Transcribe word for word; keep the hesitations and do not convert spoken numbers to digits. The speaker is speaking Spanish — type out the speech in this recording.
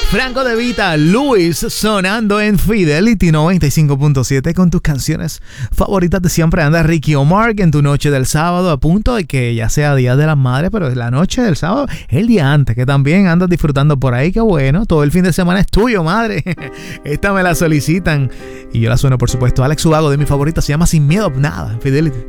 Franco De Vita, Luis, sonando en Fidelity noventa y cinco punto siete con tus canciones favoritas de siempre. Anda Ricky Omar en tu noche del sábado, a punto de que ya sea Día de las Madres, pero es la noche del sábado, el día antes, que también andas disfrutando por ahí. Qué bueno, todo el fin de semana es tuyo, madre. Esta me la solicitan y yo la sueno, por supuesto. Alex Ubago, de mi favorita, se llama Sin Miedo a Nada, Fidelity.